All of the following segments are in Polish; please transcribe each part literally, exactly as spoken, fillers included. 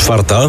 Czwarta.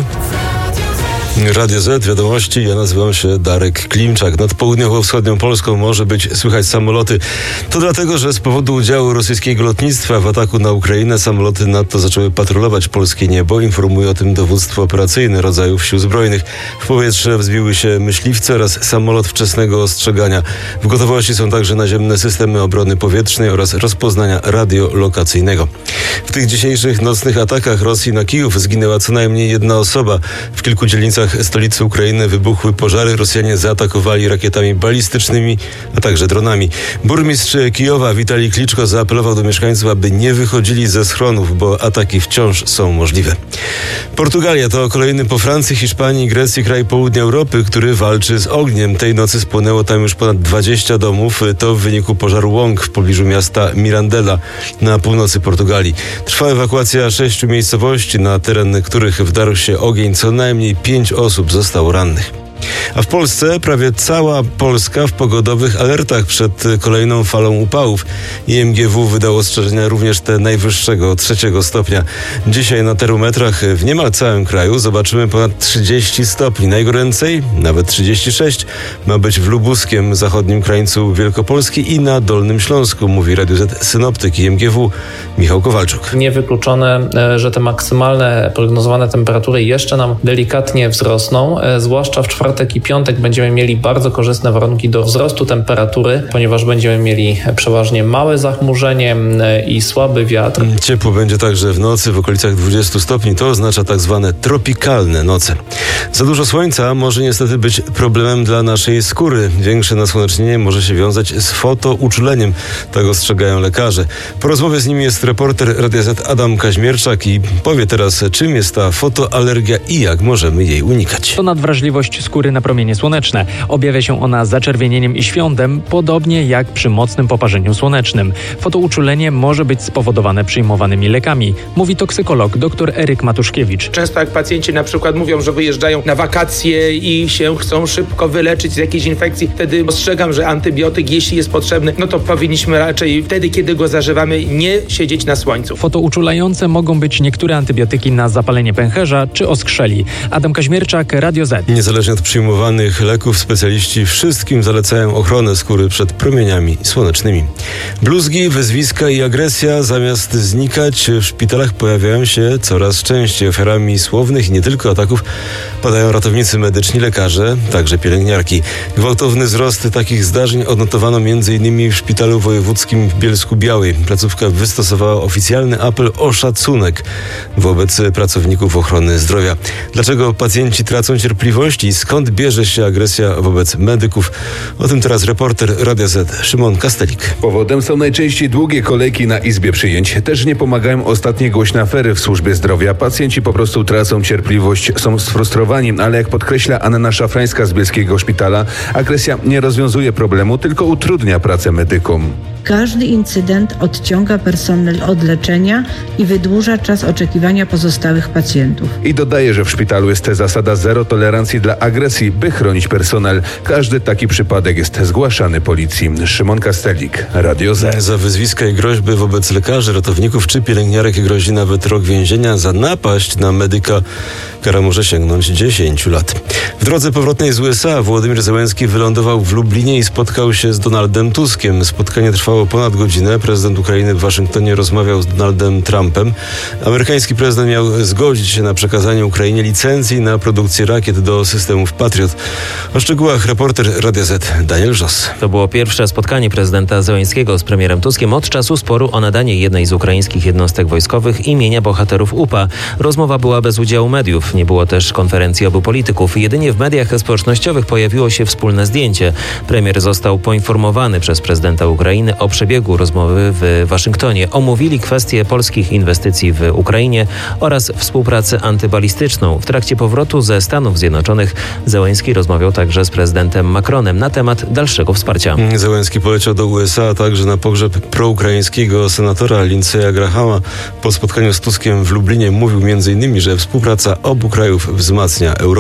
Radio Z, wiadomości, ja nazywam się Darek Klimczak. Nad południowo-wschodnią Polską może być słychać samoloty. To dlatego, że z powodu udziału rosyjskiego lotnictwa w ataku na Ukrainę samoloty NATO zaczęły patrolować polskie niebo. Informuje o tym dowództwo operacyjne rodzajów sił zbrojnych. W powietrze wzbiły się myśliwce oraz samolot wczesnego ostrzegania. W gotowości są także naziemne systemy obrony powietrznej oraz rozpoznania radiolokacyjnego. W tych dzisiejszych nocnych atakach Rosji na Kijów zginęła co najmniej jedna osoba. W kilku dzielnicach stolicy Ukrainy wybuchły pożary. Rosjanie zaatakowali rakietami balistycznymi, a także dronami. Burmistrz Kijowa Witalij Kliczko zaapelował do mieszkańców, aby nie wychodzili ze schronów, bo ataki wciąż są możliwe. Portugalia to kolejny po Francji, Hiszpanii i Grecji kraj południa Europy, który walczy z ogniem. Tej nocy spłonęło tam już ponad dwadzieścia domów. To w wyniku pożaru łąk w pobliżu miasta Mirandela na północy Portugalii. Trwa ewakuacja sześciu miejscowości, na teren których wdarł się ogień. Co najmniej pięć osób zostało rannych. A w Polsce prawie cała Polska w pogodowych alertach przed kolejną falą upałów. I M G W wydało ostrzeżenia również te najwyższego, trzeciego stopnia. Dzisiaj na termometrach w niemal całym kraju zobaczymy ponad trzydzieści stopni. Najgoręcej, nawet trzydzieści sześć, ma być w lubuskiem zachodnim krańcu Wielkopolski i na Dolnym Śląsku, mówi Radio Z synoptyk i M G W Michał Kowalczuk. Niewykluczone, że te maksymalne prognozowane temperatury jeszcze nam delikatnie wzrosną, zwłaszcza w czwartek i piątek będziemy mieli bardzo korzystne warunki do wzrostu temperatury, ponieważ będziemy mieli przeważnie małe zachmurzenie i słaby wiatr. Ciepło będzie także w nocy w okolicach dwudziestu stopni. To oznacza tak zwane tropikalne noce. Za dużo słońca może niestety być problemem dla naszej skóry. Większe nasłonecznienie może się wiązać z fotouczuleniem. Tak ostrzegają lekarze. Po rozmowie z nimi jest reporter Radia Z Adam Kaźmierczak i powie teraz, czym jest ta fotoalergia i jak możemy jej unikać. To nadwrażliwość skóry na promienie słoneczne. Objawia się ona zaczerwienieniem i świądem, podobnie jak przy mocnym poparzeniu słonecznym. Fotouczulenie może być spowodowane przyjmowanymi lekami, mówi toksykolog dr Eryk Matuszkiewicz. Często jak pacjenci na przykład mówią, że wyjeżdżają na wakacje i się chcą szybko wyleczyć z jakiejś infekcji, wtedy ostrzegam, że antybiotyk, jeśli jest potrzebny, no to powinniśmy raczej wtedy, kiedy go zażywamy, nie siedzieć na słońcu. Fotouczulające mogą być niektóre antybiotyki na zapalenie pęcherza czy oskrzeli. Adam Kaźmierczak, Radio Z. Niezależnie od przyjmowanych leków specjaliści wszystkim zalecają ochronę skóry przed promieniami słonecznymi. Bluzgi, wyzwiska i agresja zamiast znikać w szpitalach pojawiają się coraz częściej. Ofiarami słownych i nie tylko ataków padają ratownicy medyczni, lekarze, także pielęgniarki. Gwałtowny wzrost takich zdarzeń odnotowano między innymi w Szpitalu Wojewódzkim w Bielsku-Białej. Placówka wystosowała oficjalny apel o szacunek wobec pracowników ochrony zdrowia. Dlaczego pacjenci tracą cierpliwość i skąd bierze się agresja wobec medyków? O tym teraz reporter Radia Z Szymon Kastelik. Powodem są najczęściej długie kolejki na izbie przyjęć. Też nie pomagają ostatnie głośne afery w służbie zdrowia. Pacjenci po prostu tracą cierpliwość, są sfrustrowani, ale jak podkreśla Anna Szafrańska z Bielskiego Szpitala, agresja nie rozwiązuje problemu, tylko utrudnia pracę medykom. Każdy incydent odciąga personel od leczenia i wydłuża czas oczekiwania pozostałych pacjentów. I dodaje, że w szpitalu jest zasada zero tolerancji dla agresji, by chronić personel. Każdy taki przypadek jest zgłaszany policji. Szymon Kastelik, Radio Z. Za wyzwiska i groźby wobec lekarzy, ratowników czy pielęgniarek grozi nawet rok więzienia. Za napaść na medyka kara może sięgnąć dziesięciu lat. W drodze powrotnej z U S A Wołodymyr Zełenski wylądował w Lublinie i spotkał się z Donaldem Tuskiem. Spotkanie trwało ponad godzinę. Prezydent Ukrainy w Waszyngtonie rozmawiał z Donaldem Trumpem. Amerykański prezydent miał zgodzić się na przekazanie Ukrainie licencji na produkcję rakiet do systemów Patriot. O szczegółach reporter Radia Z Daniel Żos. To było pierwsze spotkanie prezydenta Zełenskiego z premierem Tuskiem od czasu sporu o nadanie jednej z ukraińskich jednostek wojskowych imienia bohaterów U P A. Rozmowa była bez udziału mediów. Nie było też konferencji obu polityków. Jedynie w mediach społecznościowych pojawiło się wspólne zdjęcie. Premier został poinformowany przez prezydenta Ukrainy o przebiegu rozmowy w Waszyngtonie. Omówili kwestie polskich inwestycji w Ukrainie oraz współpracę antybalistyczną. W trakcie powrotu ze Stanów Zjednoczonych Zełenski rozmawiał także z prezydentem Macronem na temat dalszego wsparcia. Zełenski poleciał do U S A, a także na pogrzeb proukraińskiego senatora Lindsey'a Grahama. Po spotkaniu z Tuskiem w Lublinie mówił między innymi, że współpraca obu krajów wzmacnia Europę.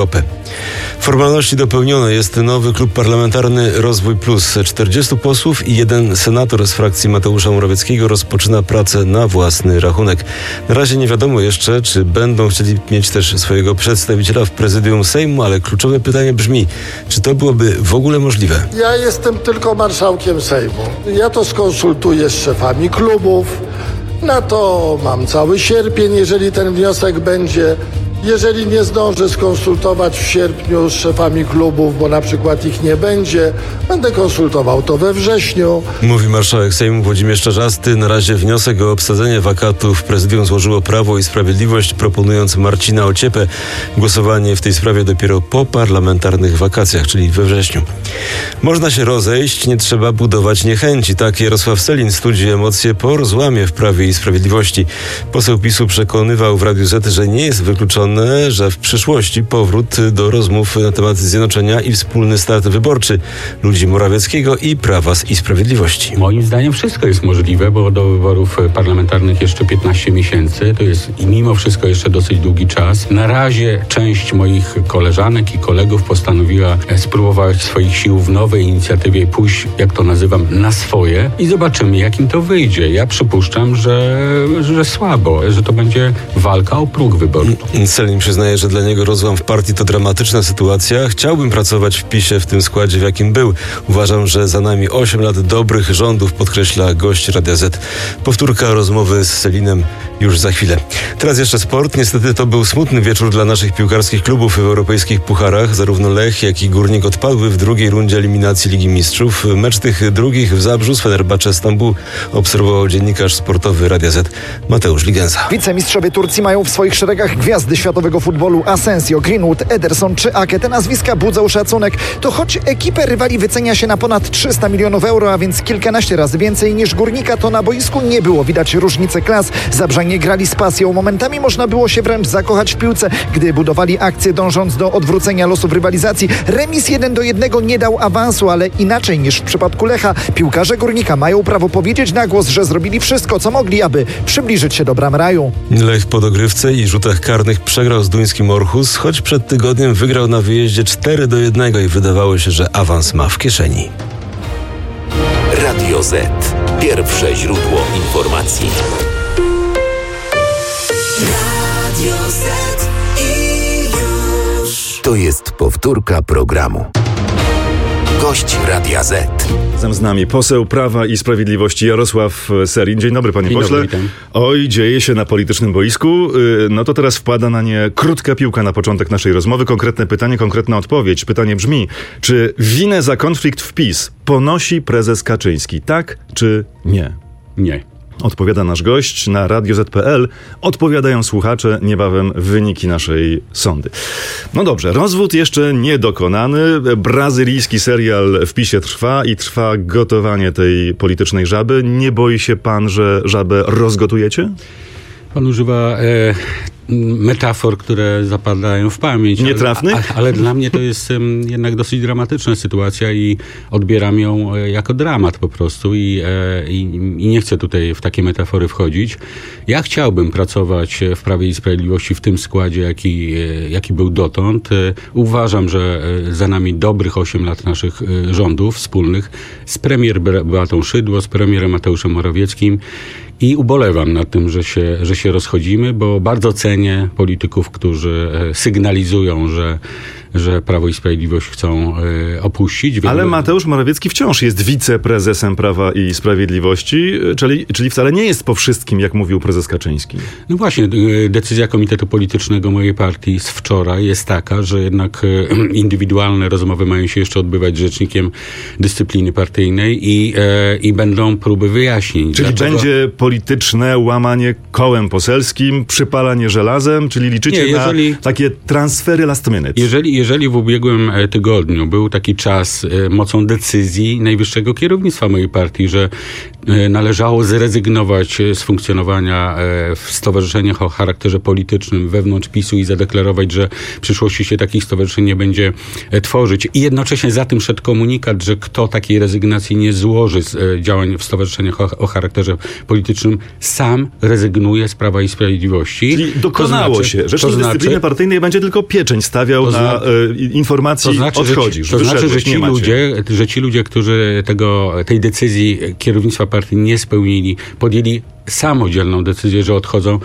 Formalności dopełnione. Jest nowy klub parlamentarny Rozwój Plus. czterdziestu posłów i jeden senator z frakcji Mateusza Morawieckiego rozpoczyna pracę na własny rachunek. Na razie nie wiadomo jeszcze, czy będą chcieli mieć też swojego przedstawiciela w prezydium Sejmu, ale kluczowe pytanie brzmi, czy to byłoby w ogóle możliwe? Ja jestem tylko marszałkiem Sejmu. Ja to skonsultuję z szefami klubów. Na to mam cały sierpień, jeżeli ten wniosek będzie. Jeżeli nie zdążę skonsultować w sierpniu z szefami klubów, bo na przykład ich nie będzie, będę konsultował to we wrześniu. Mówi marszałek Sejmu Włodzimierz Czarzasty. Na razie wniosek o obsadzenie wakatu w prezydium złożyło Prawo i Sprawiedliwość, proponując Marcina Ociepę. Głosowanie w tej sprawie dopiero po parlamentarnych wakacjach, czyli we wrześniu. Można się rozejść, nie trzeba budować niechęci. Tak Jarosław Sellin studzi emocje po rozłamie w Prawie i Sprawiedliwości. Poseł PiSu przekonywał w Radiu Z, że nie jest wykluczone, że w przyszłości powrót do rozmów na temat zjednoczenia i wspólny start wyborczy ludzi Morawieckiego i Prawa i Sprawiedliwości. Moim zdaniem wszystko jest możliwe, bo do wyborów parlamentarnych jeszcze piętnaście miesięcy. To jest i mimo wszystko jeszcze dosyć długi czas. Na razie część moich koleżanek i kolegów postanowiła spróbować swoich sił w nowej inicjatywie i pójść, jak to nazywam, na swoje i zobaczymy, jak im to wyjdzie. Ja przypuszczam, że, że słabo, że to będzie walka o próg wyborczy. Sellin przyznaje, że dla niego rozłam w partii to dramatyczna sytuacja. Chciałbym pracować w PiSie w tym składzie, w jakim był. Uważam, że za nami osiem lat dobrych rządów, podkreśla gość Radia Z. Powtórka rozmowy z Sellinem już za chwilę. Teraz jeszcze sport. Niestety to był smutny wieczór dla naszych piłkarskich klubów w europejskich pucharach. Zarówno Lech, jak i Górnik odpadły w drugiej rundzie eliminacji Ligi Mistrzów. Mecz tych drugich w Zabrzu z Fenerbahce Stambuł obserwował dziennikarz sportowy Radia Z Mateusz Ligenza. Wicemistrzowie Turcji mają w swoich szeregach gwiazdy światowego futbolu Asensio, Greenwood, Ederson czy Ake. Te nazwiska budzą szacunek. To choć ekipę rywali wycenia się na ponad trzysta milionów euro, a więc kilkanaście razy więcej niż Górnika, to na boisku nie było widać różnicy klas. Zabrzanie grali z pasją. Momentami można było się wręcz zakochać w piłce, gdy budowali akcję dążąc do odwrócenia losów rywalizacji. Remis jeden do jednego nie dał awansu, ale inaczej niż w przypadku Lecha. Piłkarze Górnika mają prawo powiedzieć na głos, że zrobili wszystko, co mogli, aby przybliżyć się do bram raju. Lech po dogrywce i rzutach karnych przegrał z duńskim Orhus, choć przed tygodniem wygrał na wyjeździe cztery do jednego i wydawało się, że awans ma w kieszeni. Radio Z. Pierwsze źródło informacji. Radio Z i już. To jest powtórka programu. Gość Radia Z. Razem z nami poseł Prawa i Sprawiedliwości Jarosław Sellin. Dzień dobry, panie Dzień pośle. Dobry, witam. Oj, dzieje się na politycznym boisku. No to teraz wpada na nie krótka piłka na początek naszej rozmowy. Konkretne pytanie, konkretna odpowiedź. Pytanie brzmi, czy winę za konflikt w PiS ponosi prezes Kaczyński? Tak czy nie? Nie. Odpowiada nasz gość na radio zet kropka pe el. Odpowiadają słuchacze, niebawem wyniki naszej sądy. No dobrze, rozwód jeszcze niedokonany. Brazylijski serial w PiSie trwa i trwa gotowanie tej politycznej żaby. Nie boi się pan, że żabę rozgotujecie? Pan używa e, metafor, które zapadają w pamięć. Nietrafnych? Ale, ale dla mnie to jest um, jednak dosyć dramatyczna sytuacja i odbieram ją e, jako dramat po prostu i, e, i, i nie chcę tutaj w takie metafory wchodzić. Ja chciałbym pracować w Prawie i Sprawiedliwości w tym składzie, jaki, e, jaki był dotąd. E, uważam, że e, za nami dobrych osiem lat naszych e, rządów wspólnych z premier Beatą Szydło, z premierem Mateuszem Morawieckim. I ubolewam nad tym, że się, że się rozchodzimy, bo bardzo cenię polityków, którzy sygnalizują, że, że Prawo i Sprawiedliwość chcą y, opuścić. Ale Mateusz Morawiecki wciąż jest wiceprezesem Prawa i Sprawiedliwości, czyli, czyli wcale nie jest po wszystkim, jak mówił prezes Kaczyński. No właśnie, y, decyzja Komitetu Politycznego mojej partii z wczoraj jest taka, że jednak y, indywidualne rozmowy mają się jeszcze odbywać z rzecznikiem dyscypliny partyjnej i, y, i będą próby wyjaśnień. Czyli Dlaczego... będzie polityczne łamanie kołem poselskim, przypalanie żelazem, czyli liczycie nie, jeżeli, na takie transfery last minute. Jeżeli, jeżeli w ubiegłym tygodniu był taki czas mocą decyzji najwyższego kierownictwa mojej partii, że należało zrezygnować z funkcjonowania w stowarzyszeniach o charakterze politycznym wewnątrz PiSu i zadeklarować, że w przyszłości się takich stowarzyszeń nie będzie tworzyć. I jednocześnie za tym szedł komunikat, że kto takiej rezygnacji nie złoży z działań w stowarzyszeniach o, o charakterze politycznym, sam rezygnuje z Prawa i Sprawiedliwości. Czyli dokonało to znaczy, się. Rzecznik to Dyscypliny znaczy, Partyjnej będzie tylko pieczęć stawiał to zna, na e, informacji to znaczy, odchodzisz. Że, to znaczy, że ci, nie ludzie, że ci ludzie, którzy tego, tej decyzji kierownictwa partii nie spełnili, podjęli samodzielną decyzję, że odchodzą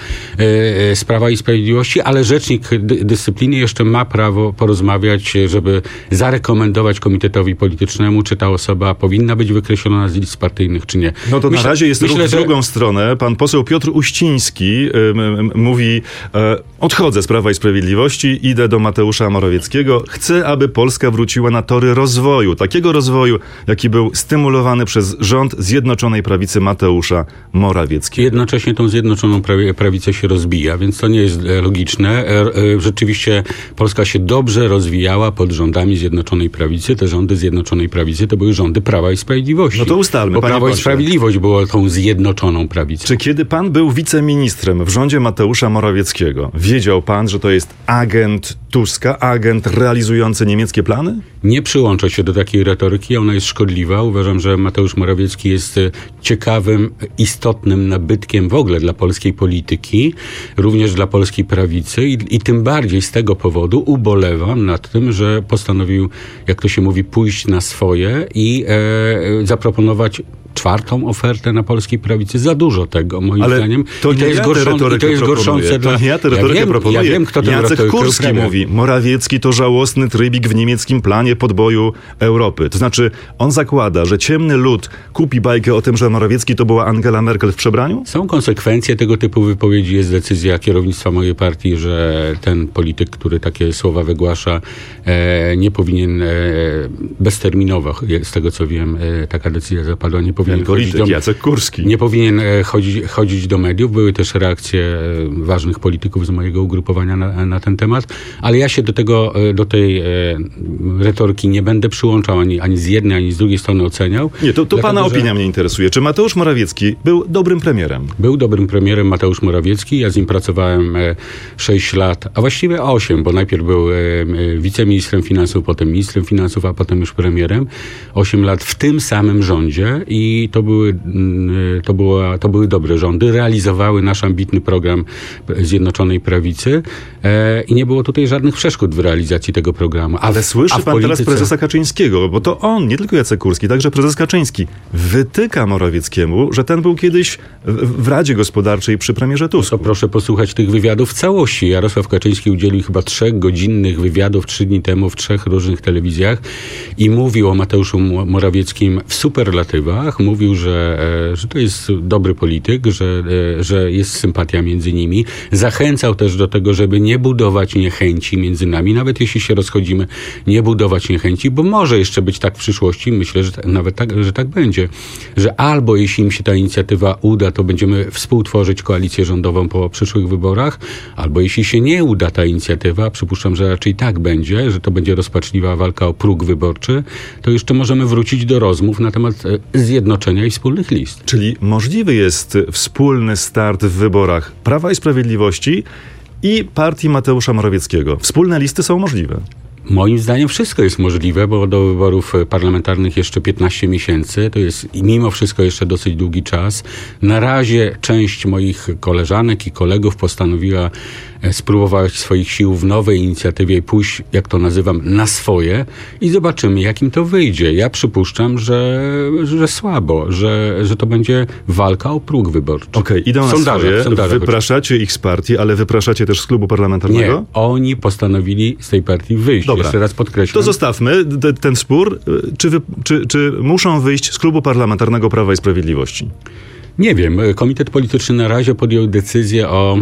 e, z Prawa i Sprawiedliwości, ale rzecznik dy, dyscypliny jeszcze ma prawo porozmawiać, żeby zarekomendować komitetowi politycznemu, czy ta osoba powinna być wykreślona z list partyjnych, czy nie. No to myślę, na razie jest myślę, ruch w że... drugą stronę. Pan poseł Piotr Uściński y, y, mówi, y, odchodzę z Prawa i Sprawiedliwości, idę do Mateusza Morawieckiego, chcę, aby Polska wróciła na tory rozwoju. Takiego rozwoju, jaki był stymulowany przez rząd Zjednoczonej Prawicy Mateusza Morawieckiego. Jednocześnie tą Zjednoczoną Prawicę się rozbija, więc to nie jest logiczne. Rzeczywiście Polska się dobrze rozwijała pod rządami Zjednoczonej Prawicy. Te rządy Zjednoczonej Prawicy to były rządy Prawa i Sprawiedliwości. No to ustalmy, Bo panie Prawo i pośle. Sprawiedliwość było tą Zjednoczoną Prawicą. Czy kiedy pan był wiceministrem w rządzie Mateusza Morawieckiego, wiedział pan, że to jest agent Tuska, agent realizujący niemieckie plany? Nie przyłączę się do takiej retoryki, ona jest szkodliwa. Uważam, że Mateusz Morawiecki jest ciekawym, istotnym nabytkiem w ogóle dla polskiej polityki, również dla polskiej prawicy i, i tym bardziej z tego powodu ubolewam nad tym, że postanowił, jak to się mówi, pójść na swoje i e, zaproponować czwartą ofertę na polskiej prawicy. Za dużo tego, moim Ale zdaniem. To I to nie jest ja gorszą, tę retorykę i to jest proponuję. gorszące To dla... nie ja tę retorykę ja wiem, proponuję. Ja wiem, kto tę Jacek retorykę Kurski uprawia. mówi, Morawiecki to żałosny trybik w niemieckim planie podboju Europy. To znaczy, on zakłada, że ciemny lud kupi bajkę o tym, że Morawiecki to była Angela Merkel w przebraniu? Są konsekwencje tego typu wypowiedzi. Jest decyzja kierownictwa mojej partii, że ten polityk, który takie słowa wygłasza, e, nie powinien e, bezterminowo, z tego co wiem, e, taka decyzja zapadła, nie powinien Ten polityk, chodzić do, Jacek Kurski. nie powinien e, chodzić, chodzić do mediów. Były też reakcje e, ważnych polityków z mojego ugrupowania na, na ten temat, ale ja się do tego, e, do tej e, retoryki nie będę przyłączał ani, ani z jednej, ani z drugiej strony oceniał. Nie, to, to dlatego, pana że... opinia mnie interesuje. Czy Mateusz Morawiecki był dobrym premierem? Był dobrym premierem Mateusz Morawiecki. Ja z nim pracowałem e, sześć lat, a właściwie osiem, bo najpierw był e, e, wiceministrem finansów, potem ministrem finansów, a potem już premierem. osiem lat w tym samym rządzie i to były, e, to była, to były dobre rządy. Realizowały nasz ambitny program Zjednoczonej Prawicy e, i nie było tutaj żadnych przeszkód w realizacji tego programu. A Ale w, słyszy a w pan polityce... teraz prezesa Kaczyńskiego, bo to on, nie tylko Jacek Kurski, także prezes Kaczyński wytyka Morawieckiemu, że ten był kiedyś w, w Radzie Gospodarczej przy premierze Tusku. To proszę posłuchać tych wywiadów w całości. Jarosław Kaczyński udzielił chyba trzech godzinnych wywiadów trzy dni temu w trzech różnych telewizjach i mówił o Mateuszu Morawieckim w superlatywach. Mówił, że, że to jest dobry polityk, że, że jest sympatia między nimi. Zachęcał też do tego, żeby nie budować niechęci między nami, nawet jeśli się rozchodzimy, nie budować niechęci, bo może jeszcze być tak w przyszłości, myślę, że nawet tak, że tak będzie, że albo jeśli im się ta inicjatywa uda, to będziemy współtworzyć koalicję rządową po przyszłych wyborach, albo jeśli się nie uda ta inicjatywa, przypuszczam, że raczej tak będzie, że to będzie rozpaczliwa walka o próg wyborczy, to jeszcze możemy wrócić do rozmów na temat zjednoczenia i wspólnych list. Czyli możliwy jest wspólny start w wyborach Prawa i Sprawiedliwości i partii Mateusza Morawieckiego. Wspólne listy są możliwe. Moim zdaniem wszystko jest możliwe, bo do wyborów parlamentarnych jeszcze piętnaście miesięcy. To jest mimo wszystko jeszcze dosyć długi czas. Na razie część moich koleżanek i kolegów postanowiła spróbować swoich sił w nowej inicjatywie i pójść, jak to nazywam, na swoje i zobaczymy, jak im to wyjdzie. Ja przypuszczam, że, że słabo, że, że to będzie walka o próg wyborczy. Okej, okay, idą na sondaże, swoje, wypraszacie ich z partii, ale wypraszacie też z klubu parlamentarnego? Nie, oni postanowili z tej partii wyjść. Dobra. Jeszcze raz podkreślam. To zostawmy t- ten spór. Czy, wy, czy, czy muszą wyjść z klubu parlamentarnego Prawa i Sprawiedliwości? Nie wiem. Komitet polityczny na razie podjął decyzję o,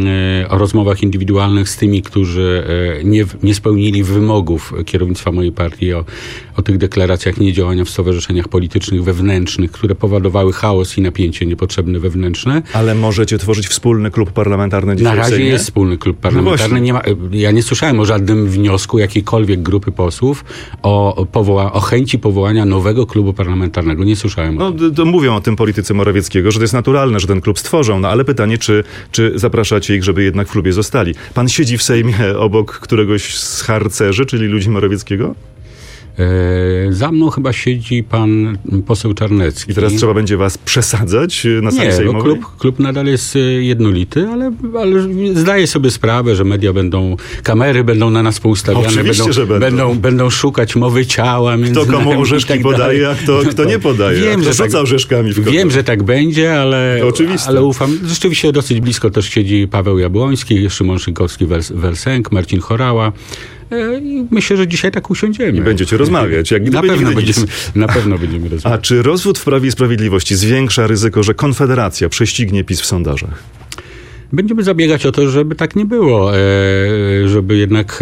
o rozmowach indywidualnych z tymi, którzy nie, nie spełnili wymogów kierownictwa mojej partii, o, o tych deklaracjach niedziałania w stowarzyszeniach politycznych wewnętrznych, które powodowały chaos i napięcie niepotrzebne wewnętrzne. Ale możecie tworzyć wspólny klub parlamentarny dzisiaj Na razie w Sejmie? jest wspólny klub parlamentarny. Nie ma, ja nie słyszałem o żadnym wniosku jakiejkolwiek grupy posłów o, powoła, o chęci powołania nowego klubu parlamentarnego. Nie słyszałem. No, to mówią o tym politycy Morawieckiego, że to jest naturalne, że ten klub stworzą, no ale pytanie, czy, czy zapraszacie ich, żeby jednak w klubie zostali. Pan siedzi w Sejmie obok któregoś z harcerzy, czyli ludzi Morawieckiego? Za mną chyba siedzi pan poseł Czarnecki. I teraz trzeba będzie was przesadzać na sali Nie, sejmowej? Klub, klub nadal jest jednolity, ale, ale zdaję sobie sprawę, że media będą, kamery będą na nas poustawiane, Oczywiście, będą, że będą. będą, będą szukać mowy ciała między Kto komu nami orzeszki i tak podaje, dalej. a kto, kto nie podaje. Wiem, a kto że rzuca tak, orzeszkami w kogo. Wiem, że tak będzie, ale, ale ufam. Rzeczywiście dosyć blisko też siedzi Paweł Jabłoński, Szymon Szynkowski-Welsenk, Marcin Chorała. I myślę, że dzisiaj tak usiądziemy. I będziecie rozmawiać. Jak na, pewno będziemy, nic. na pewno będziemy rozmawiać. A czy rozwód w Prawie i Sprawiedliwości zwiększa ryzyko, że Konfederacja prześcignie PiS w sondażach? Będziemy zabiegać o to, żeby tak nie było, żeby jednak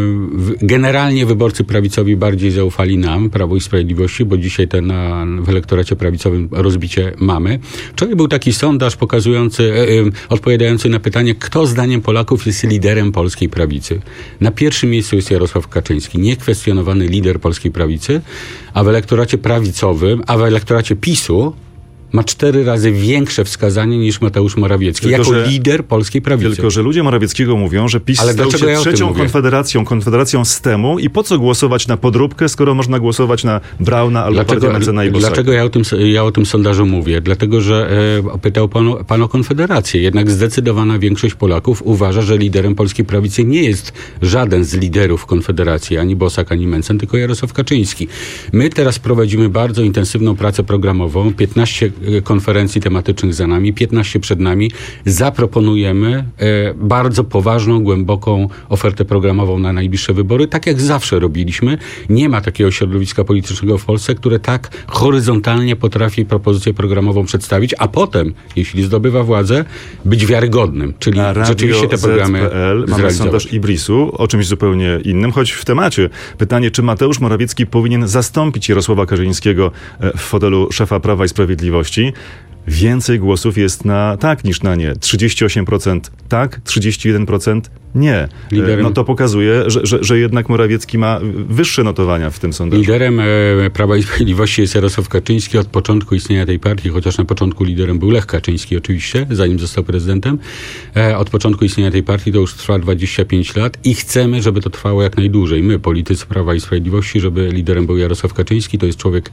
generalnie wyborcy prawicowi bardziej zaufali nam, Prawo i Sprawiedliwości, bo dzisiaj te na, w elektoracie prawicowym rozbicie mamy. Wczoraj był taki sondaż pokazujący, odpowiadający na pytanie, kto zdaniem Polaków jest liderem polskiej prawicy. Na pierwszym miejscu jest Jarosław Kaczyński, niekwestionowany lider polskiej prawicy, a w elektoracie prawicowym, a w elektoracie PiSu ma cztery razy większe wskazanie niż Mateusz Morawiecki, tylko, jako że, lider polskiej prawicy. Tylko że ludzie Morawieckiego mówią, że PiS Ale stał się ja trzecią konfederacją, konfederacją STEM-u i po co głosować na podróbkę, skoro można głosować na Brauna albo partię Mencena i Bosaka? Dlaczego ja o, tym, ja o tym sondażu mówię? Dlatego, że e, pytał pan, pan o Konfederację. Jednak zdecydowana większość Polaków uważa, że liderem polskiej prawicy nie jest żaden z liderów Konfederacji, ani Bosak, ani Mencen, tylko Jarosław Kaczyński. My teraz prowadzimy bardzo intensywną pracę programową, piętnaście konferencji tematycznych za nami, piętnaście przed nami. Zaproponujemy e, bardzo poważną, głęboką ofertę programową na najbliższe wybory, tak jak zawsze robiliśmy. Nie ma takiego środowiska politycznego w Polsce, które tak horyzontalnie potrafi propozycję programową przedstawić, a potem, jeśli zdobywa władzę, być wiarygodnym, czyli na rzeczywiście te programy zet pe el mamy sondaż Ibrisu o czymś zupełnie innym, choć w temacie. Pytanie, czy Mateusz Morawiecki powinien zastąpić Jarosława Kaczyńskiego w fotelu szefa Prawa i Sprawiedliwości? Więcej głosów jest na tak niż na nie. trzydzieści osiem procent tak, trzydzieści jeden procent nie. Liderem... No to pokazuje, że, że, że jednak Morawiecki ma wyższe notowania w tym sondażu. Liderem e, Prawa i Sprawiedliwości jest Jarosław Kaczyński od początku istnienia tej partii, chociaż na początku liderem był Lech Kaczyński oczywiście, zanim został prezydentem. E, od początku istnienia tej partii to już trwa dwadzieścia pięć lat i chcemy, żeby to trwało jak najdłużej. My, politycy Prawa i Sprawiedliwości, żeby liderem był Jarosław Kaczyński. To jest człowiek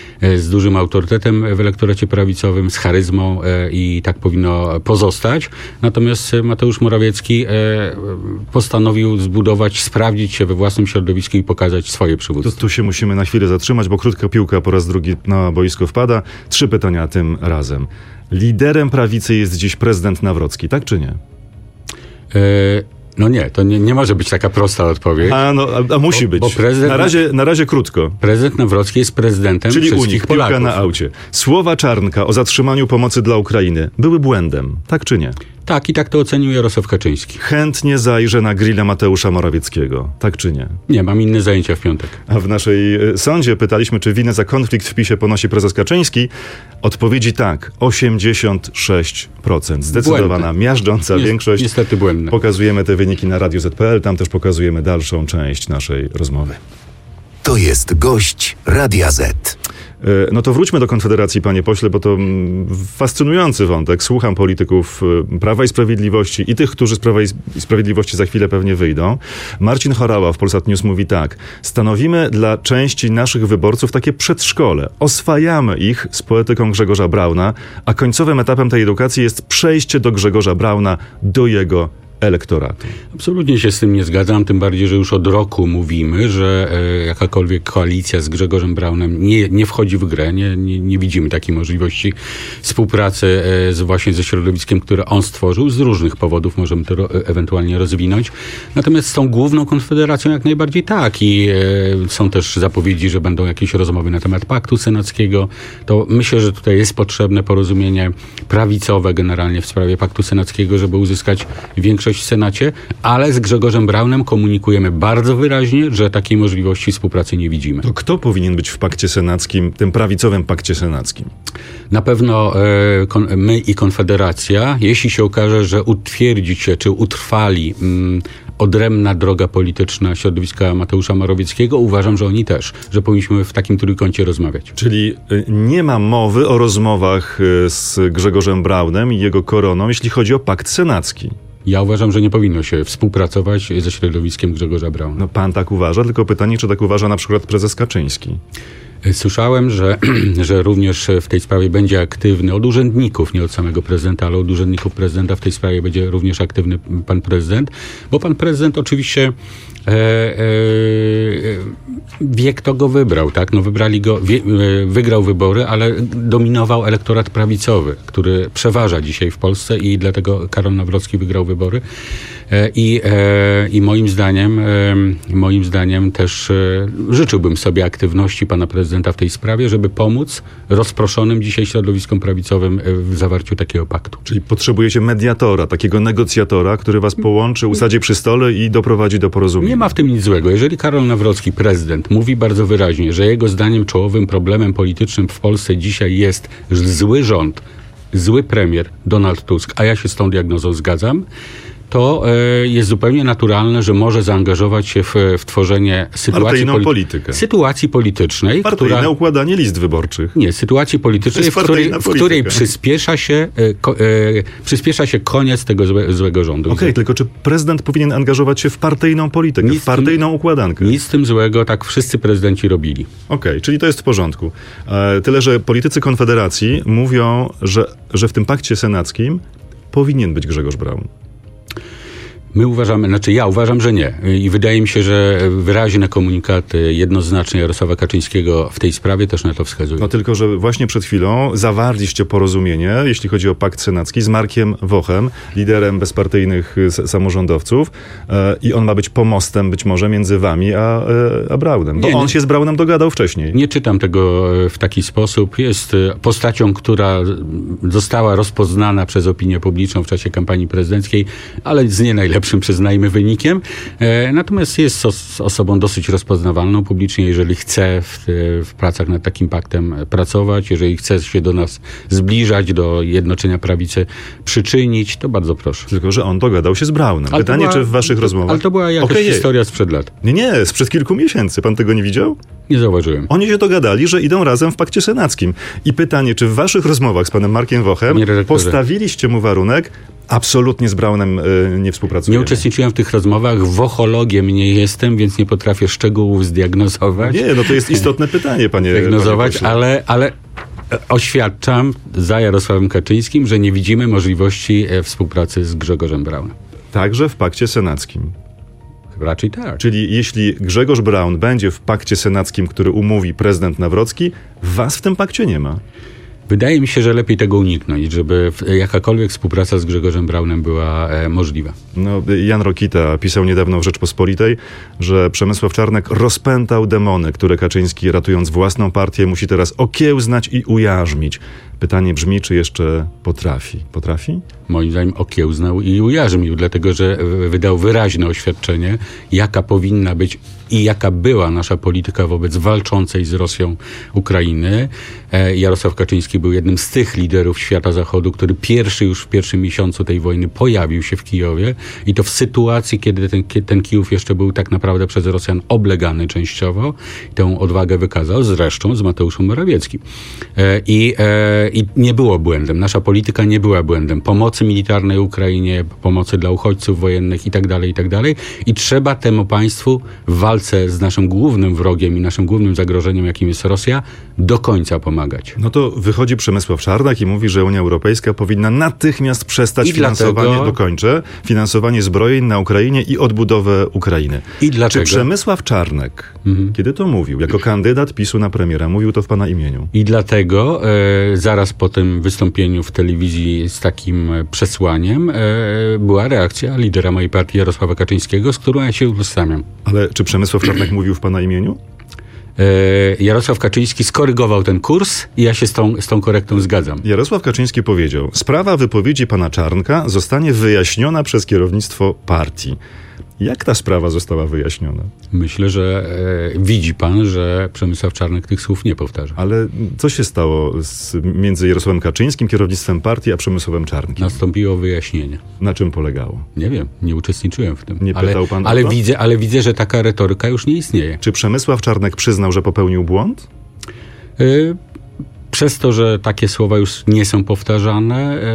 z dużym autorytetem w elektoracie prawicowym, z charyzmą i tak powinno pozostać. Natomiast Mateusz Morawiecki postanowił zbudować, sprawdzić się we własnym środowisku i pokazać swoje przywództwo. To tu się musimy na chwilę zatrzymać, bo krótka piłka po raz drugi na boisko wpada. Trzy pytania tym razem. Liderem prawicy jest dziś prezydent Nawrocki, tak czy nie? E- No nie, to nie, nie może być taka prosta odpowiedź. A, no, a, a musi bo, być. Bo prezydent, na, razie, na razie krótko. Prezydent Nawrocki jest prezydentem Czyli wszystkich unik, Polaków. piłka na aucie. Słowa Czarnka o zatrzymaniu pomocy dla Ukrainy były błędem, tak czy nie? Tak, i tak to ocenił Jarosław Kaczyński. Chętnie zajrzę na grilla Mateusza Morawieckiego, tak czy nie? Nie, mam inne zajęcia w piątek. A w naszej sądzie pytaliśmy, czy winę za konflikt w PiSie ponosi prezes Kaczyński. Odpowiedzi tak, osiemdziesiąt sześć procent. Zdecydowana, błędne. miażdżąca Jest, większość. Niestety błędne. Pokazujemy te wyniki na radio zet pe el, tam też pokazujemy dalszą część naszej rozmowy. To jest gość Radia Z. No to wróćmy do Konfederacji, panie pośle, bo to fascynujący wątek. Słucham polityków Prawa i Sprawiedliwości i tych, którzy z Prawa i Sprawiedliwości za chwilę pewnie wyjdą. Marcin Chorała w Polsat News mówi tak. Stanowimy dla części naszych wyborców takie przedszkole. Oswajamy ich z poetyką Grzegorza Brauna, a końcowym etapem tej edukacji jest przejście do Grzegorza Brauna, do jego elektoratu. Absolutnie się z tym nie zgadzam, tym bardziej, że już od roku mówimy, że e, jakakolwiek koalicja z Grzegorzem Braunem nie, nie wchodzi w grę, nie, nie, nie widzimy takiej możliwości współpracy e, z, właśnie ze środowiskiem, które on stworzył, z różnych powodów możemy to ro, ewentualnie rozwinąć. Natomiast z tą główną konfederacją jak najbardziej tak i e, są też zapowiedzi, że będą jakieś rozmowy na temat paktu senackiego. To myślę, że tutaj jest potrzebne porozumienie prawicowe generalnie w sprawie paktu senackiego, żeby uzyskać większość w Senacie, ale z Grzegorzem Braunem komunikujemy bardzo wyraźnie, że takiej możliwości współpracy nie widzimy. To kto powinien być w pakcie senackim, tym prawicowym pakcie senackim? Na pewno e, kon, my i Konfederacja, jeśli się okaże, że utwierdzi się, czy utrwali mm, odrębna droga polityczna środowiska Mateusza Morawieckiego, uważam, że oni też, że powinniśmy w takim trójkącie rozmawiać. Czyli nie ma mowy o rozmowach z Grzegorzem Braunem i jego koroną, jeśli chodzi o pakt senacki. Ja uważam, że nie powinno się współpracować ze środowiskiem Grzegorza Brauna. No pan tak uważa, tylko pytanie, czy tak uważa na przykład prezes Kaczyński? Słyszałem, że, że również w tej sprawie będzie aktywny od urzędników, nie od samego prezydenta, ale od urzędników prezydenta w tej sprawie będzie również aktywny pan prezydent, bo pan prezydent oczywiście e, e, wie, kto go wybrał, tak? No wybrali go, wie, e, wygrał wybory, ale dominował elektorat prawicowy, który przeważa dzisiaj w Polsce i dlatego Karol Nawrocki wygrał wybory. E, i, e, I moim zdaniem, e, moim zdaniem też e, życzyłbym sobie aktywności pana prezydenta w tej sprawie, żeby pomóc rozproszonym dzisiaj środowiskom prawicowym w zawarciu takiego paktu. Czyli potrzebujecie mediatora, takiego negocjatora, który was połączy, usadzi przy stole i doprowadzi do porozumienia. Nie ma w tym nic złego. Jeżeli Karol Nawrocki, prezydent, mówi bardzo wyraźnie, że jego zdaniem czołowym problemem politycznym w Polsce dzisiaj jest zły rząd, zły premier Donald Tusk, a ja się z tą diagnozą zgadzam, to e, jest zupełnie naturalne, że może zaangażować się w, w tworzenie sytuacji, poli- politykę. sytuacji politycznej. Partyjne która, układanie list wyborczych. Nie, sytuacji politycznej, w której, w której przyspiesza się, e, ko, e, przyspiesza się koniec tego złe, złego rządu. Okej, okay, tylko czy prezydent powinien angażować się w partyjną politykę, nic w partyjną tym, układankę? Nic z tym złego, tak wszyscy prezydenci robili. Okej, okay, czyli to jest w porządku. E, tyle, że politycy Konfederacji mówią, że, że w tym pakcie senackim powinien być Grzegorz Braun. My uważamy, znaczy ja uważam, że nie. I wydaje mi się, że wyraźne komunikaty jednoznacznie Jarosława Kaczyńskiego w tej sprawie też na to wskazują. No tylko, że właśnie przed chwilą zawarliście porozumienie, jeśli chodzi o pakt senacki, z Markiem Wochem, liderem bezpartyjnych samorządowców e, i on ma być pomostem być może między wami a, a Braunem, bo nie, on nie, się z Braunem dogadał wcześniej. Nie czytam tego w taki sposób. Jest postacią, która została rozpoznana przez opinię publiczną w czasie kampanii prezydenckiej, ale z nie najlepszym przyznajmy wynikiem. E, natomiast jest os- osobą dosyć rozpoznawalną publicznie, jeżeli chce w, w pracach nad takim paktem pracować, jeżeli chce się do nas zbliżać, do jednoczenia prawicy przyczynić, to bardzo proszę. Tylko, że on dogadał się z Braunem. Ale Pytanie, była, czy w waszych to, rozmowach... Ale to była jakaś okay, historia sprzed lat. Nie, nie, sprzed kilku miesięcy. Pan tego nie widział? Nie zauważyłem. Oni się dogadali, że idą razem w pakcie senackim. I pytanie, czy w waszych rozmowach z panem Markiem Wochem postawiliście mu warunek, absolutnie z Braunem y, nie współpracujemy. Nie uczestniczyłem w tych rozmowach, wochologiem nie jestem, więc nie potrafię szczegółów zdiagnozować. Nie, no to jest istotne pytanie, panie Diagnozować, panie ale, ale oświadczam za Jarosławem Kaczyńskim, że nie widzimy możliwości współpracy z Grzegorzem Braunem. Także w pakcie senackim. Raczej tak. Czyli jeśli Grzegorz Braun będzie w pakcie senackim, który umówi prezydent Nawrocki, was w tym pakcie nie ma. Wydaje mi się, że lepiej tego uniknąć, żeby jakakolwiek współpraca z Grzegorzem Braunem była e, możliwa. No, Jan Rokita pisał niedawno w Rzeczpospolitej, że Przemysław Czarnek rozpętał demony, które Kaczyński, ratując własną partię, musi teraz okiełznać i ujarzmić. Pytanie brzmi, czy jeszcze potrafi? Potrafi? Moim zdaniem okiełznał i ujarzmił, dlatego że wydał wyraźne oświadczenie, jaka powinna być i jaka była nasza polityka wobec walczącej z Rosją Ukrainy. Jarosław Kaczyński był jednym z tych liderów świata zachodu, który pierwszy już w pierwszym miesiącu tej wojny pojawił się w Kijowie i to w sytuacji, kiedy ten, ten Kijów jeszcze był tak naprawdę przez Rosjan oblegany częściowo. Tę odwagę wykazał zresztą z Mateuszem Morawieckim. I, i nie było błędem. Nasza polityka nie była błędem. Pomocy militarnej Ukrainie, pomocy dla uchodźców wojennych i tak dalej, i tak dalej. I trzeba temu państwu w walce z naszym głównym wrogiem i naszym głównym zagrożeniem, jakim jest Rosja, do końca pomagać. No to wychodzi Przemysław Czarnek i mówi, że Unia Europejska powinna natychmiast przestać I finansowanie, dlatego... dokończę, finansowanie zbrojeń na Ukrainie i odbudowę Ukrainy. I dlaczego? Czy Przemysław Czarnek, mhm. kiedy to mówił, jako kandydat PiSu na premiera, mówił to w pana imieniu? I dlatego e, zaraz po tym wystąpieniu w telewizji z takim przesłaniem e, była reakcja lidera mojej partii Jarosława Kaczyńskiego, z którą ja się utożsamiam. Ale czy Przemysław Czarnek mówił w pana imieniu? Jarosław Kaczyński skorygował ten kurs i ja się z tą, z tą korektą zgadzam. Jarosław Kaczyński powiedział: sprawa wypowiedzi pana Czarnka zostanie wyjaśniona przez kierownictwo partii. Jak ta sprawa została wyjaśniona? Myślę, że e, widzi pan, że Przemysław Czarnek tych słów nie powtarza. Ale co się stało z, między Jarosławem Kaczyńskim, kierownictwem partii, a Przemysławem Czarnkiem? Nastąpiło wyjaśnienie. Na czym polegało? Nie wiem, nie uczestniczyłem w tym. Nie pytał ale, pan ale widzę, ale widzę, że taka retoryka już nie istnieje. Czy Przemysław Czarnek przyznał, że popełnił błąd? Y- przez to, że takie słowa już nie są powtarzane, e,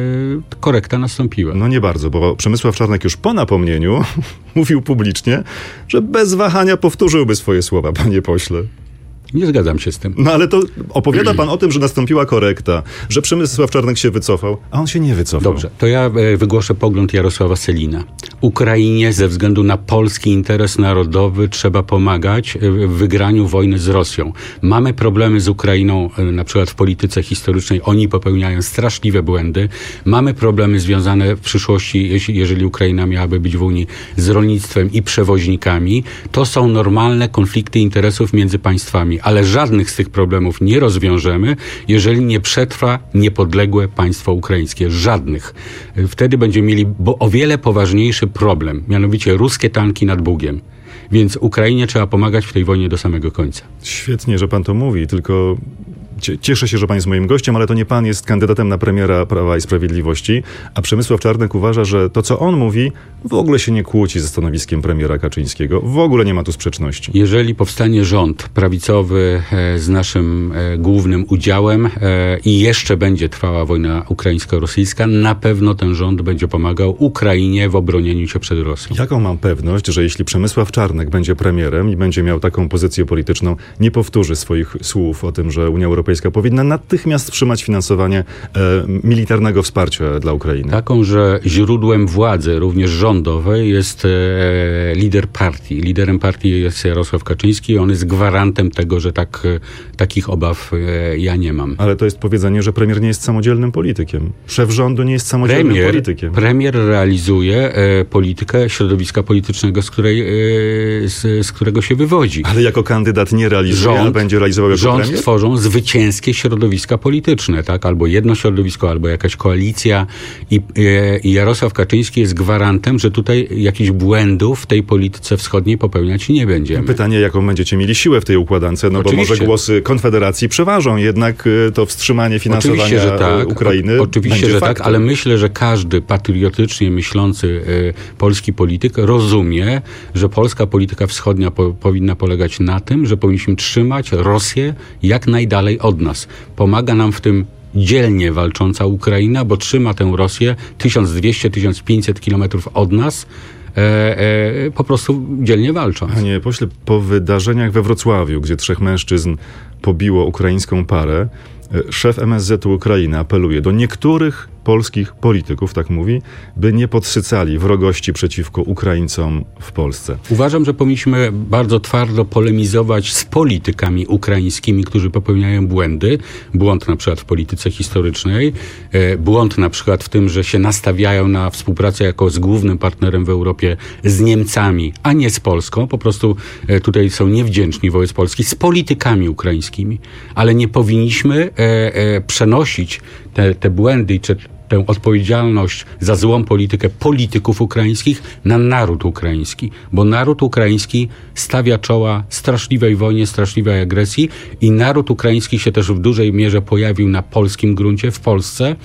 korekta nastąpiła. No nie bardzo, bo Przemysław Czarnek już po napomnieniu mówił publicznie, że bez wahania powtórzyłby swoje słowa, panie pośle. Nie zgadzam się z tym. No ale to opowiada pan o tym, że nastąpiła korekta, że Przemysław Czarnek się wycofał, a on się nie wycofał. Dobrze, to ja wygłoszę pogląd Jarosława Sellina. Ukrainie ze względu na polski interes narodowy trzeba pomagać w wygraniu wojny z Rosją. Mamy problemy z Ukrainą, na przykład w polityce historycznej. Oni popełniają straszliwe błędy. Mamy problemy związane w przyszłości, jeżeli Ukraina miałaby być w Unii, z rolnictwem i przewoźnikami. To są normalne konflikty interesów między państwami. Ale żadnych z tych problemów nie rozwiążemy, jeżeli nie przetrwa niepodległe państwo ukraińskie. Żadnych. Wtedy będziemy mieli bo o wiele poważniejszy problem, mianowicie ruskie tanki nad Bugiem. Więc Ukrainie trzeba pomagać w tej wojnie do samego końca. Świetnie, że pan to mówi, tylko cieszę się, że pan jest moim gościem, ale to nie pan jest kandydatem na premiera Prawa i Sprawiedliwości, a Przemysław Czarnek uważa, że to, co on mówi, w ogóle się nie kłóci ze stanowiskiem premiera Kaczyńskiego. W ogóle nie ma tu sprzeczności. Jeżeli powstanie rząd prawicowy e, z naszym e, głównym udziałem e, i jeszcze będzie trwała wojna ukraińsko-rosyjska, na pewno ten rząd będzie pomagał Ukrainie w obronieniu się przed Rosją. Jaką mam pewność, że jeśli Przemysław Czarnek będzie premierem i będzie miał taką pozycję polityczną, nie powtórzy swoich słów o tym, że Unia Europejska powinna natychmiast wstrzymać finansowanie e, militarnego wsparcia dla Ukrainy? Taką, że źródłem władzy, również rządowej, jest e, lider partii. Liderem partii jest Jarosław Kaczyński i on jest gwarantem tego, że tak, e, takich obaw e, ja nie mam. Ale to jest powiedzenie, że premier nie jest samodzielnym politykiem. Szef rządu nie jest samodzielnym premier, politykiem. Premier realizuje e, politykę środowiska politycznego, z, której, e, z, z którego się wywodzi. Ale jako kandydat nie realizuje, rząd, ale będzie realizował jako rząd premier? Tworzą zwycięskie środowiska polityczne, tak? Albo jedno środowisko, albo jakaś koalicja i, i Jarosław Kaczyński jest gwarantem, że tutaj jakichś błędów w tej polityce wschodniej popełniać nie będziemy. Pytanie, jaką będziecie mieli siłę w tej układance, no Oczywiście. Bo może głosy Konfederacji przeważą, jednak to wstrzymanie finansowania Oczywiście, że tak. Ukrainy o, Oczywiście, będzie że faktem. tak, ale myślę, że każdy patriotycznie myślący y, polski polityk rozumie, że polska polityka wschodnia po, powinna polegać na tym, że powinniśmy trzymać Rosję jak najdalej od nas. Pomaga nam w tym dzielnie walcząca Ukraina, bo trzyma tę Rosję tysiąc dwieście do tysiąc pięćset kilometrów od nas, e, e, po prostu dzielnie walcząc. Panie pośle, po wydarzeniach we Wrocławiu, gdzie trzech mężczyzn pobiło ukraińską parę, szef M S Z-u Ukrainy apeluje do niektórych polskich polityków, tak mówi, by nie podsycali wrogości przeciwko Ukraińcom w Polsce. Uważam, że powinniśmy bardzo twardo polemizować z politykami ukraińskimi, którzy popełniają błędy. Błąd na przykład w polityce historycznej, błąd na przykład w tym, że się nastawiają na współpracę jako z głównym partnerem w Europie z Niemcami, a nie z Polską. Po prostu tutaj są niewdzięczni wobec Polski, z politykami ukraińskimi. Ale nie powinniśmy e, e, przenosić te, te błędy i te, tę odpowiedzialność za złą politykę polityków ukraińskich na naród ukraiński. Bo naród ukraiński stawia czoła straszliwej wojnie, straszliwej agresji i naród ukraiński się też w dużej mierze pojawił na polskim gruncie, w Polsce.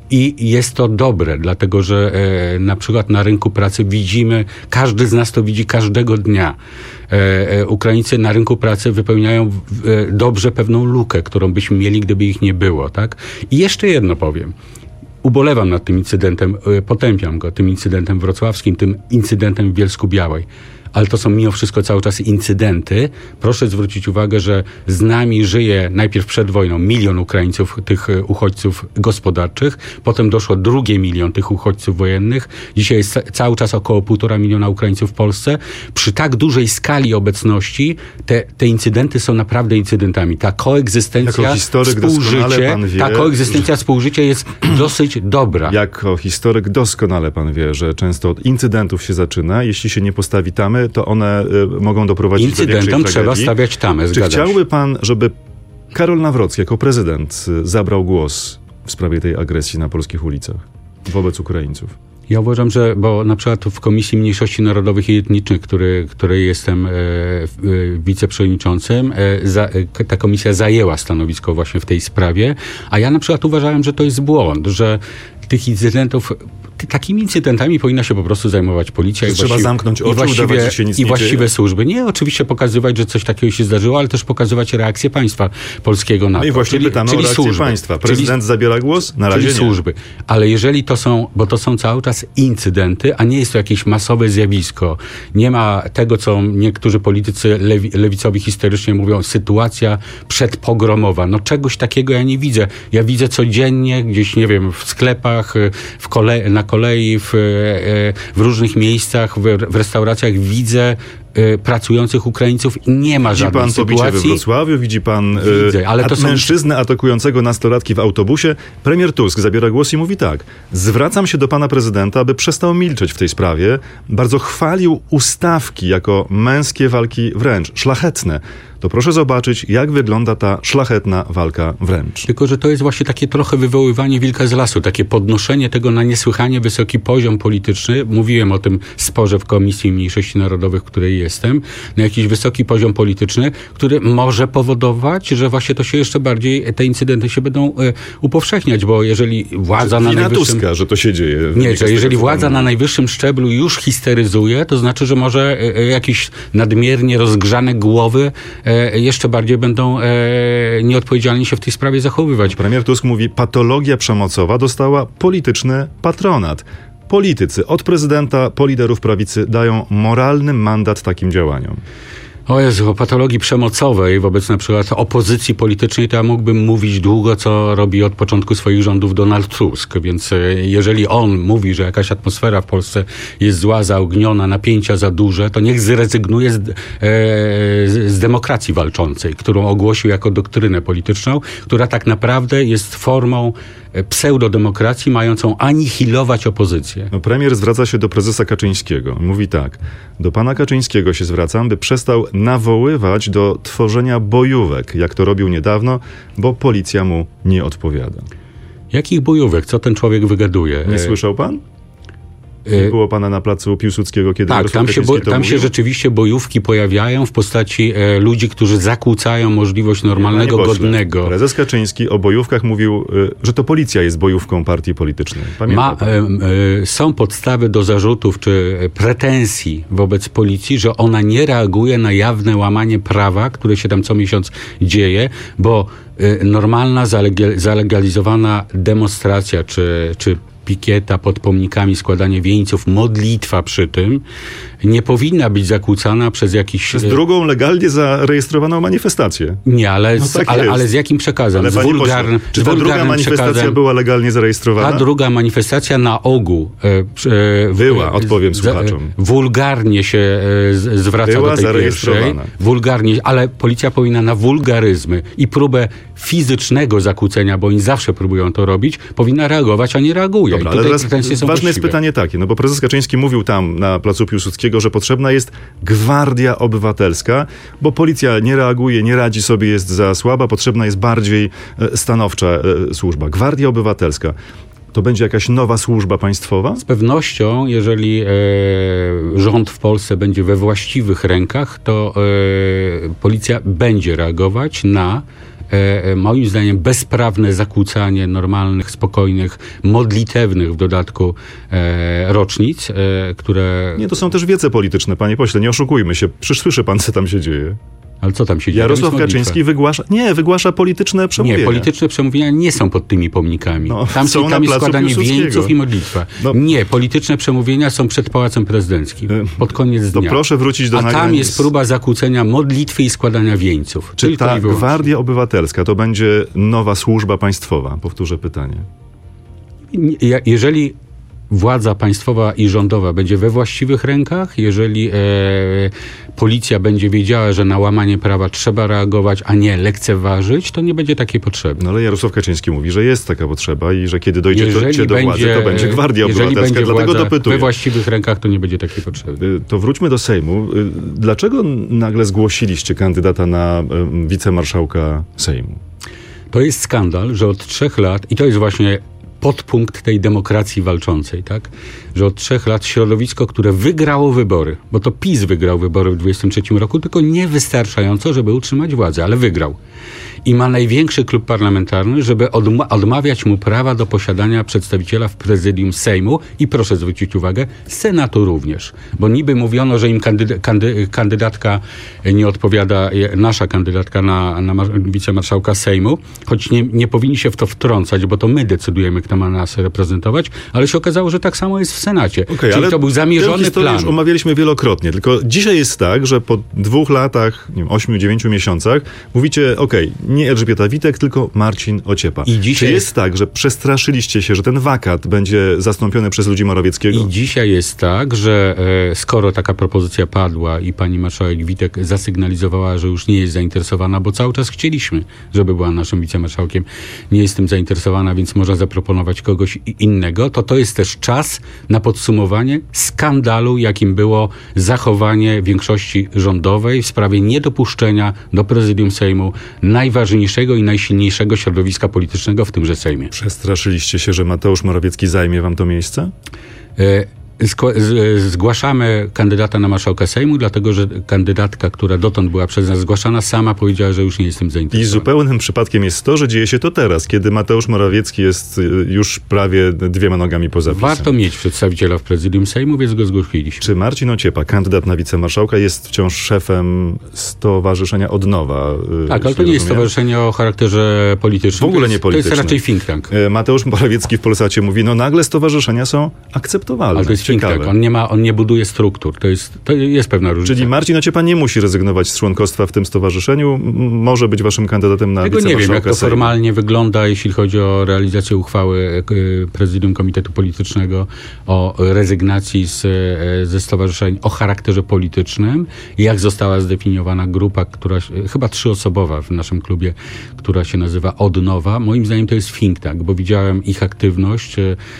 I jest to dobre, dlatego że e, na przykład na rynku pracy widzimy, każdy z nas to widzi każdego dnia. E, e, Ukraińcy na rynku pracy wypełniają e, dobrze pewną lukę, którą byśmy mieli, gdyby ich nie było, tak? I jeszcze jedno powiem. Ubolewam nad tym incydentem, e, potępiam go, tym incydentem wrocławskim, tym incydentem w Bielsku-Białej. Ale to są mimo wszystko cały czas incydenty. Proszę zwrócić uwagę, że z nami żyje najpierw przed wojną milion Ukraińców, tych uchodźców gospodarczych, potem doszło drugie milion tych uchodźców wojennych. Dzisiaj jest cały czas około półtora miliona Ukraińców w Polsce. Przy tak dużej skali obecności te, te incydenty są naprawdę incydentami. Ta koegzystencja, jako historyk współżycie, pan wie, ta koegzystencja, współżycie jest dosyć dobra. Jako historyk doskonale pan wie, że często od incydentów się zaczyna. Jeśli się nie postawi tamy, to one y, mogą doprowadzić Incydentom do większej trzeba tragedii. stawiać tamę, Czy zgadzam chciałby się. pan, żeby Karol Nawrocki jako prezydent y, zabrał głos w sprawie tej agresji na polskich ulicach wobec Ukraińców? Ja uważam, że, bo na przykład w Komisji Mniejszości Narodowych i Etnicznych, który, której jestem e, e, wiceprzewodniczącym, e, za, e, ta komisja zajęła stanowisko właśnie w tej sprawie, a ja na przykład uważałem, że to jest błąd, że tych incydentów, takimi incydentami powinna się po prostu zajmować policja. I i trzeba zamknąć oczy, i właściwie, udawać, że się nic i nie właściwe dzieje. służby. Nie, oczywiście pokazywać, że coś takiego się zdarzyło, ale też pokazywać reakcję państwa polskiego na to. No i właśnie czyli, pytamy czyli o reakcję służby. państwa. Prezydent czyli, zabiera głos? Na razie czyli nie. służby. Ale jeżeli to są, bo to są cały czas incydenty, a nie jest to jakieś masowe zjawisko. Nie ma tego, co niektórzy politycy lewi, lewicowi historycznie mówią, sytuacja przedpogromowa. No czegoś takiego ja nie widzę. Ja widzę codziennie gdzieś, nie wiem, w sklepach, w kole, na kolei, w, w różnych miejscach, w, w restauracjach widzę y, pracujących Ukraińców i nie ma Widzi żadnej pan sytuacji. pobicie we Wrocławiu, widzi pan Widzę, ale to a, są... mężczyznę atakującego nastolatki w autobusie. Premier Tusk zabiera głos i mówi tak: zwracam się do pana prezydenta, aby przestał milczeć w tej sprawie. Bardzo chwalił ustawki jako męskie walki wręcz, szlachetne. To proszę zobaczyć, jak wygląda ta szlachetna walka wręcz. Tylko że to jest właśnie takie trochę wywoływanie wilka z lasu, takie podnoszenie tego na niesłychanie wysoki poziom polityczny. Mówiłem o tym sporze w Komisji Mniejszości Narodowych, w której jestem, na jakiś wysoki poziom polityczny, który może powodować, że właśnie to się jeszcze bardziej, te incydenty się będą e, upowszechniać, bo jeżeli władza na Wina najwyższym... Tuska, że to się dzieje. Nie, że jeżeli władza na najwyższym szczeblu już histeryzuje, to znaczy, że może e, e, jakieś nadmiernie rozgrzane głowy e, jeszcze bardziej będą e, nieodpowiedzialnie się w tej sprawie zachowywać. Premier Tusk mówi, patologia przemocowa dostała polityczny patronat. Politycy od prezydenta po liderów prawicy dają moralny mandat takim działaniom. O Jezu, o patologii przemocowej wobec na przykład opozycji politycznej, to ja mógłbym mówić długo, co robi od początku swoich rządów Donald Tusk. Więc jeżeli on mówi, że jakaś atmosfera w Polsce jest zła, zaogniona, napięcia za duże, to niech zrezygnuje z, e, z demokracji walczącej, którą ogłosił jako doktrynę polityczną, która tak naprawdę jest formą pseudodemokracji mającą anihilować opozycję. No, premier zwraca się do prezesa Kaczyńskiego. Mówi tak: do pana Kaczyńskiego się zwracam, by przestał nawoływać do tworzenia bojówek, jak to robił niedawno, bo policja mu nie odpowiada. Jakich bojówek? Co ten człowiek wygaduje? Nie słyszał pan? Nie było pana na placu Piłsudskiego, kiedy tak, tam, się, bo, tam się rzeczywiście bojówki pojawiają w postaci e, ludzi, którzy zakłócają możliwość normalnego, Panie pośle, godnego. Prezes Kaczyński o bojówkach mówił, y, że to policja jest bojówką partii politycznej. Pamięta Ma, e, e, są podstawy do zarzutów czy pretensji wobec policji, że ona nie reaguje na jawne łamanie prawa, które się tam co miesiąc dzieje, bo e, normalna, zalega- zalegalizowana demonstracja czy, czy pikieta pod pomnikami, składanie wieńców, modlitwa przy tym, nie powinna być zakłócana przez jakiś... Przez drugą legalnie zarejestrowaną manifestację. Nie, ale, no z, tak ale, ale z jakim przekazem? Ale z panie wulgarnym, pośle, czy z ta druga manifestacja przekazem. była legalnie zarejestrowana? Ta druga manifestacja na ogół e, e, była, odpowiem słuchaczom. E, wulgarnie się e, z, zwraca była do tej zarejestrowana. pierwszej. Wulgarnie, ale policja powinna na wulgaryzmy i próbę fizycznego zakłócenia, bo oni zawsze próbują to robić, powinna reagować, a nie reaguje. Dobra, I ale tutaj teraz są ważne jest właściwe. pytanie takie, no bo prezes Kaczyński mówił tam na placu Piłsudskiego, że potrzebna jest gwardia obywatelska, bo policja nie reaguje, nie radzi sobie, jest za słaba, potrzebna jest bardziej e, stanowcza e, służba. Gwardia obywatelska. To będzie jakaś nowa służba państwowa? Z pewnością, jeżeli e, rząd w Polsce będzie we właściwych rękach, to e, policja będzie reagować na e, moim zdaniem bezprawne zakłócanie normalnych, spokojnych, modlitewnych w dodatku e, rocznic, e, które... Nie, to są też wiece polityczne, panie pośle, nie oszukujmy się. Przecież słyszy pan, co tam się dzieje. Ale co tam się dzieje? Jarosław Kaczyński wygłasza... Nie, wygłasza polityczne przemówienia. Nie, polityczne przemówienia nie są pod tymi pomnikami. No, tam są tam na jest placu składanie Piłsudskiego. wieńców i modlitwa. No. Nie, polityczne przemówienia są przed Pałacem Prezydenckim. Pod koniec to dnia. proszę wrócić do A nagrań. tam jest próba zakłócenia modlitwy i składania wieńców. Czy Tylko ta i wyłącznie. Gwardia Obywatelska to będzie nowa służba państwowa? Powtórzę pytanie. Ja- Jeżeli władza państwowa i rządowa będzie we właściwych rękach, jeżeli e, policja będzie wiedziała, że na łamanie prawa trzeba reagować, a nie lekceważyć, to nie będzie takiej potrzeby. No ale Jarosław Kaczyński mówi, że jest taka potrzeba i że kiedy dojdzie Jeżeli do, do władzy, będzie- to będzie Gwardia jeżeli Obywatelska. będzie Dlatego władza dopytuję. we właściwych rękach, to nie będzie takiej potrzeby. Y, To wróćmy do Sejmu. Y, Dlaczego nagle zgłosiliście kandydata na y, wicemarszałka Sejmu? To jest skandal, że od trzech lat, i to jest właśnie podpunkt tej demokracji walczącej, tak? że od trzech lat środowisko, które wygrało wybory, bo to PiS wygrał wybory w dwudziestym trzecim roku, tylko niewystarczająco, żeby utrzymać władzę, ale wygrał. I ma największy klub parlamentarny, żeby odma- odmawiać mu prawa do posiadania przedstawiciela w prezydium Sejmu i proszę zwrócić uwagę, Senatu również. Bo niby mówiono, że im kandyda- kandy- kandydatka nie odpowiada, nasza kandydatka na, na mar- wicemarszałka Sejmu, choć nie, nie powinni się w to wtrącać, bo to my decydujemy, kto ma nas reprezentować, ale się okazało, że tak samo jest w Senacie. Okay, Czyli ale to był zamierzony plan. Już omawialiśmy wielokrotnie, tylko dzisiaj jest tak, że po dwóch latach, nie wiem, ośmiu, dziewięciu miesiącach mówicie, okej, okay, nie Elżbieta Witek, tylko Marcin Ociepa. I dzisiaj Czy jest, jest tak, że przestraszyliście się, że ten wakat będzie zastąpiony przez ludzi Morawieckiego? I dzisiaj jest tak, że e, skoro taka propozycja padła i pani marszałek Witek zasygnalizowała, że już nie jest zainteresowana, bo cały czas chcieliśmy, żeby była naszym wicemarszałkiem, nie jestem zainteresowana, więc można zaproponować kogoś innego, to to jest też czas na podsumowanie skandalu, jakim było zachowanie większości rządowej w sprawie niedopuszczenia do prezydium Sejmu najważniejszego i najsilniejszego środowiska politycznego w tymże Sejmie. Przestraszyliście się, że Mateusz Morawiecki zajmie wam to miejsce? E, Zgłaszamy kandydata na marszałka Sejmu, dlatego że kandydatka, która dotąd była przez nas zgłaszana, sama powiedziała, że już nie jestem zainteresowany. I zupełnym przypadkiem jest to, że dzieje się to teraz, kiedy Mateusz Morawiecki jest już prawie dwiema nogami poza PiS-em. Warto mieć przedstawiciela w prezydium Sejmu, więc go zgłosiliśmy. Czy Marcin Ociepa, kandydat na wicemarszałka, jest wciąż szefem Stowarzyszenia Odnowa? Tak, ale to nie jest stowarzyszenie o charakterze politycznym. W ogóle nie politycznym. To jest raczej think tank. Mateusz Morawiecki w Polsacie mówi, no nagle stowarzyszenia są akceptowalne. Ale to jest think tank. On nie ma, on nie buduje struktur. To jest, to jest pewna różnica. Czyli Marcin Ociepa nie musi rezygnować z członkostwa w tym stowarzyszeniu. M- może być waszym kandydatem na wicemarszałka Sejmu. Nie wiem, jak to Sejmu. Formalnie wygląda, jeśli chodzi o realizację uchwały Prezydium Komitetu Politycznego o rezygnacji z, ze stowarzyszeń o charakterze politycznym. Jak została zdefiniowana grupa, która chyba trzyosobowa w naszym klubie, która się nazywa Odnowa. Moim zdaniem to jest think tank, bo widziałem ich aktywność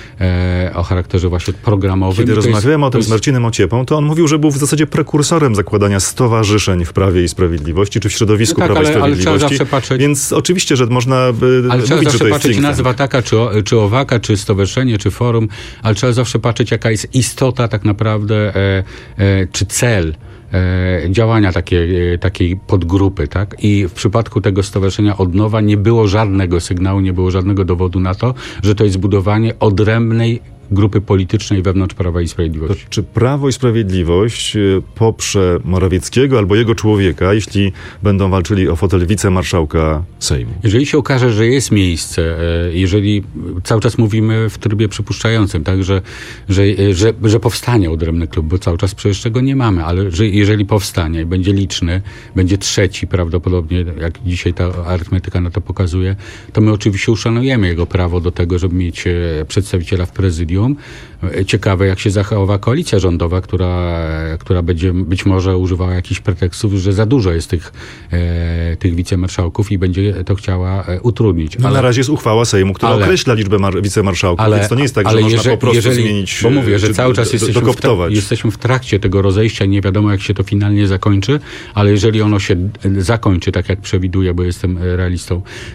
e, o charakterze właśnie programowym. Kiedy rozmawiałem jest, o tym jest... z Marcinem Ociepą, to on mówił, że był w zasadzie prekursorem zakładania stowarzyszeń w Prawie i Sprawiedliwości, czy w środowisku no tak, Prawa ale, i Sprawiedliwości. Ale trzeba zawsze patrzeć... Więc oczywiście, że można by ale mówić, trzeba zawsze że to jest patrzeć, think tank. nazwa taka, czy, czy owaka, czy stowarzyszenie, czy forum, ale trzeba zawsze patrzeć, jaka jest istota tak naprawdę, e, e, czy cel E, działania takiej, e, takiej podgrupy, tak? I w przypadku tego stowarzyszenia Odnowa nie było żadnego sygnału, nie było żadnego dowodu na to, że to jest budowanie odrębnej grupy politycznej wewnątrz Prawa i Sprawiedliwości. To czy Prawo i Sprawiedliwość poprze Morawieckiego albo jego człowieka, jeśli będą walczyli o fotel wicemarszałka Sejmu? Jeżeli się okaże, że jest miejsce, jeżeli cały czas mówimy w trybie przypuszczającym, tak, że, że, że, że powstanie odrębny klub, bo cały czas przecież tego nie mamy, ale że jeżeli powstanie i będzie liczny, będzie trzeci prawdopodobnie, jak dzisiaj ta arytmetyka na to pokazuje, to my oczywiście uszanujemy jego prawo do tego, żeby mieć przedstawiciela w prezydium. Ciekawe, jak się zachowa koalicja rządowa, która, która będzie być może używała jakichś pretekstów, że za dużo jest tych, e, tych wicemarszałków i będzie to chciała e, utrudnić. No ale, na razie jest uchwała Sejmu, która ale, określa liczbę mar- wicemarszałków, ale, więc to nie jest tak, że można jeżeli, po prostu jeżeli, zmienić, bo mówię, że cały czas do, jesteśmy, dokoptować. w tra- jesteśmy w trakcie tego rozejścia, nie wiadomo, jak się to finalnie zakończy, ale jeżeli ono się zakończy, tak jak przewiduję, bo jestem realistą,